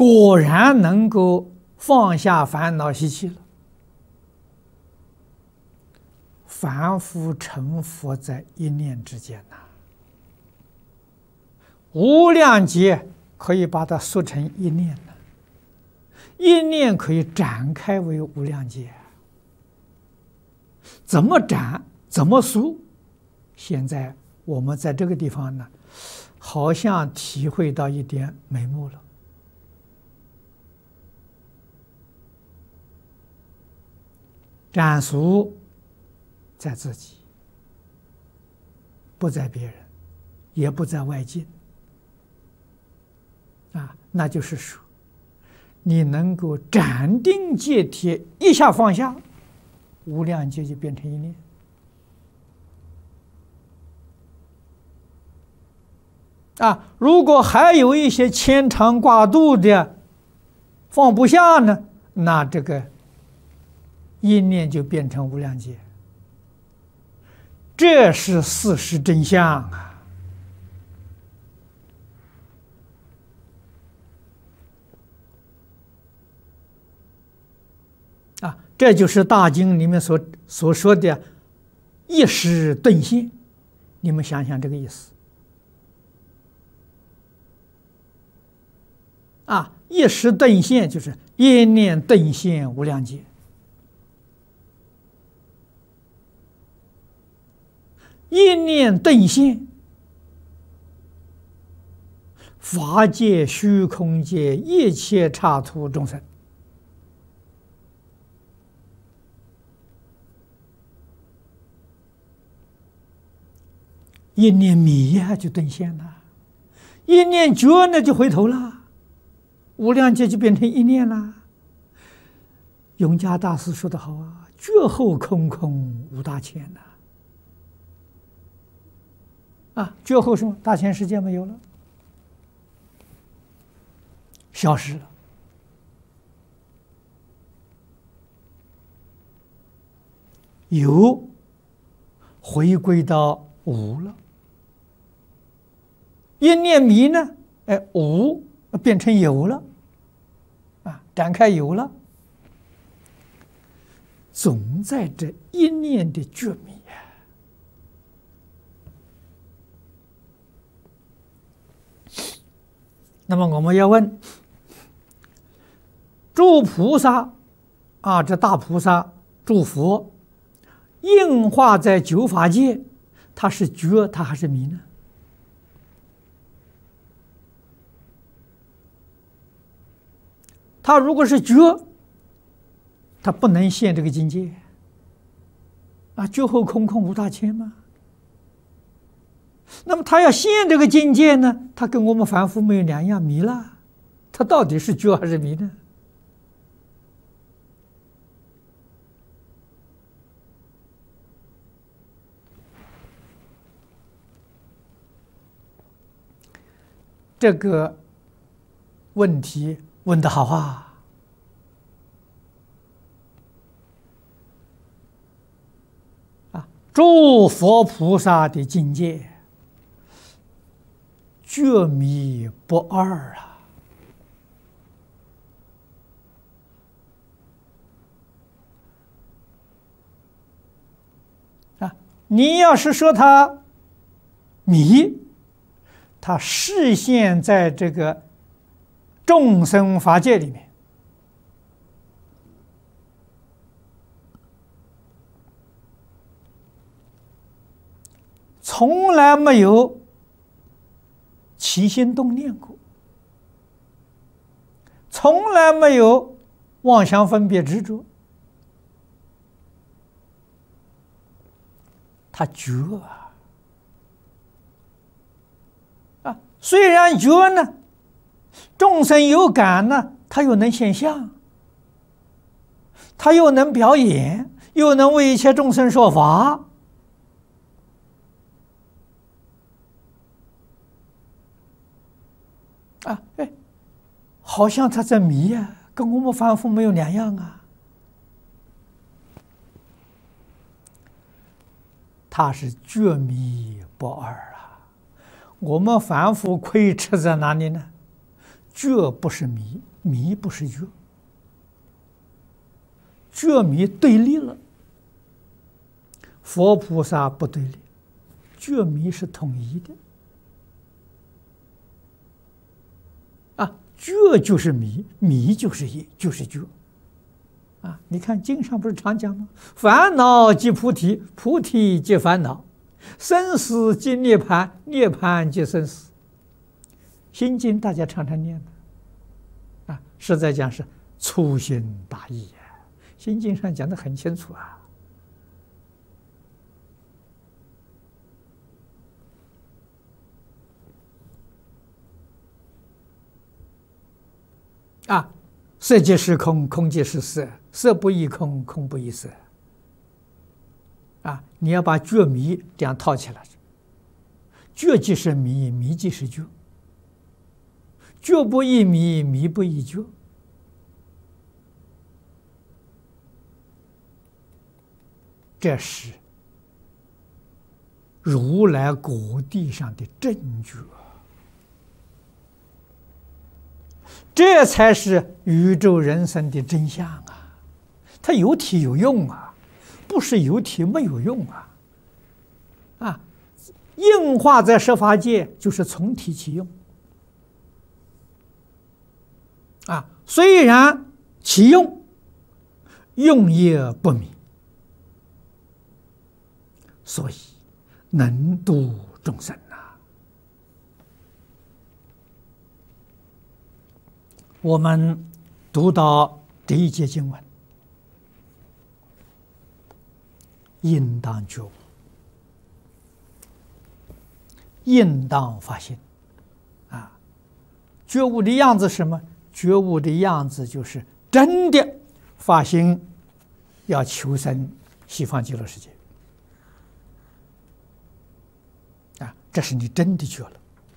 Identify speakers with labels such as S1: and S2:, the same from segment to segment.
S1: 果然能够放下烦恼习气了。凡夫成佛在一念之间呐，无量劫可以把它缩成一念呢，一念可以展开为无量劫。怎么展，怎么缩？现在我们在这个地方呢，好像体会到一点眉目了。展缩在自己，不在别人，也不在外境。那就是说，你能够斩钉截铁一下放下，无量劫就变成一念。如果还有一些牵肠挂肚的放不下呢，那这个一念就变成无量劫。这是事实真相这就是大经里面所说的一时顿现。你们想想这个意思一时顿现就是一念顿现无量劫。一念顿现，法界、虚空界一切刹土众生，一念迷就顿现了，一念觉呢就回头了，无量劫就变成一念了。永嘉大师说得好觉后空空无大千觉后什么？大千世界没有了，消失了。有回归到无了。一念迷呢，无变成有了，展开有了。总在这一念的觉迷那么我们要问，诸菩萨这大菩萨诸佛应化在九法界，他是觉，他还是迷呢？他如果是觉，他不能现这个境界觉后空空无大千嘛。那么他要现这个境界呢，他跟我们凡夫没有两样，迷了。他到底是觉还是迷呢？这个问题问得好诸佛菩萨的境界觉迷不二你要是说他迷，他视现在这个众生法界里面，从来没有起心动念过，从来没有妄想分别执着，他觉虽然觉呢，众生有感呢，他又能现象，他又能表演，又能为一切众生说法。好像他在迷跟我们凡夫没有两样他是觉迷不二我们凡夫亏吃在哪里呢？ 觉不是迷，迷不是觉，觉迷对立了。佛菩萨不对立，觉迷是统一的。啊，觉就是迷，迷就是业，就是觉。啊，你看经上不是常讲吗？烦恼即菩提，菩提即烦恼，生死即涅槃，涅槃即生死。心经大家常常念的，啊，实在讲是粗心大意呀。心经上讲的很清楚啊。啊，色即是空，空即是色，色不异空，空不异色。啊，你要把觉迷这样套起来，觉即是迷，迷即是觉，觉不异迷，迷不异觉。这是如来果地上的正觉。这才是宇宙人生的真相啊！它有体有用啊，不是有体没有用啊！啊，应化在十法界就是从体起用啊。虽然起用，用也不明，所以能度众生。我们读到第一节经文，应当觉悟，应当发心。啊，觉悟的样子是什么？觉悟的样子就是真的发心要求生西方极乐世界。啊，这是你真的觉了。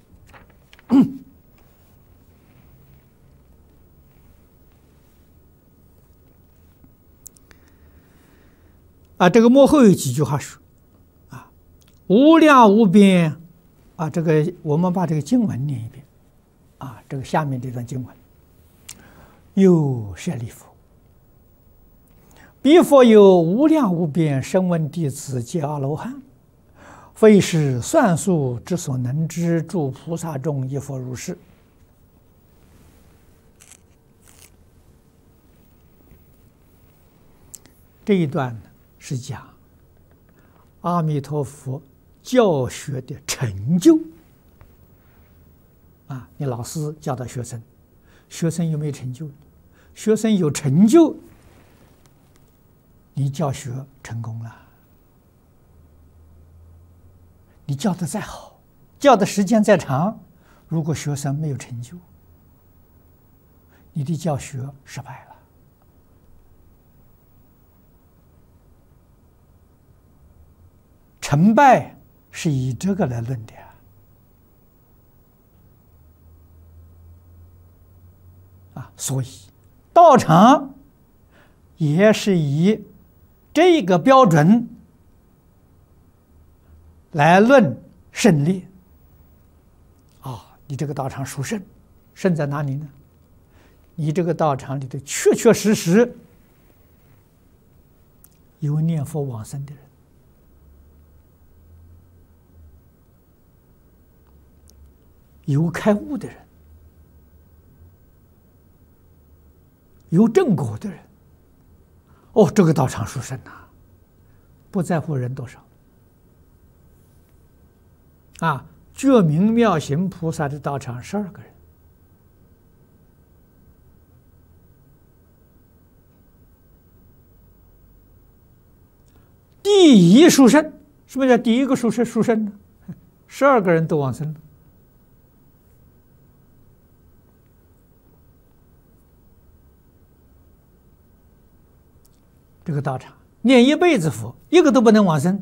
S1: 啊，这个幕后有几句话说，啊，无量无边，啊，这个我们把这个经文念一遍，啊，这个下面这段经文，有舍利弗，彼佛有无量无边声闻弟子皆阿罗汉，非是算数之所能知，诸菩萨中亦复如是。这一段呢，是讲阿弥陀佛教学的成就。啊，你老师教导学生，学生有没有成就？学生有成就，你教学成功了。你教的再好，教的时间再长，如果学生没有成就，你的教学失败了。成败是以这个来论的啊，所以道场也是以这个标准来论胜劣啊。你这个道场属胜，胜在哪里呢？你这个道场里头确确实实有念佛往生的人，有开悟的人，有正果的人。哦，这个道场殊胜呐，不在乎人多少。啊，觉明妙行菩萨的道场12个人，第一殊胜。什么叫第一个殊胜呢？12个人都往生了。这个道场念一辈子佛，一个都不能往生，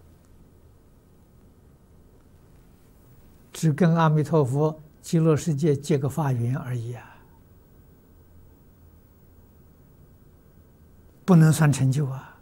S1: 只跟阿弥陀佛极乐世界结个法缘而已啊，不能算成就啊。